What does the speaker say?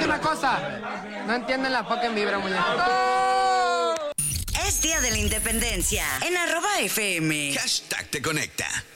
una cosa. No entienden la fucking vibra, muñeco. Es Día de la Independencia en @FM. Hashtag te conecta.